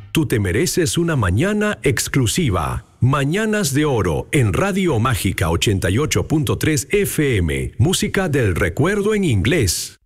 Tú te mereces una mañana exclusiva. Mañanas de Oro en Radio Mágica 88.3 FM. Música del recuerdo en inglés.